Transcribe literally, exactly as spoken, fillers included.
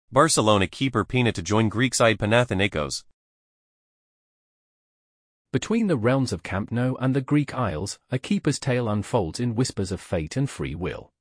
Barcelona keeper Pina to join Greek side Panathinaikos. Between the realms of Camp Nou and the Greek Isles, a keeper's tale unfolds in whispers of fate and free will.